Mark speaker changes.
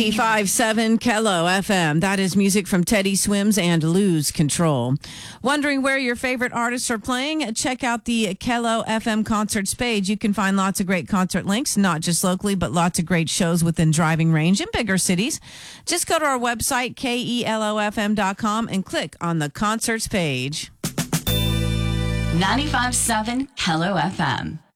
Speaker 1: 95.7 Kello FM. That is music from Teddy Swims and Lose Control. Wondering where your favorite artists are playing? Check out the Kello FM concerts page. You can find lots of great concert links, not just locally, but lots of great shows within driving range in bigger cities. Just go to our website, KELOFM.com, and click on the concerts page.
Speaker 2: 95.7 Kello FM.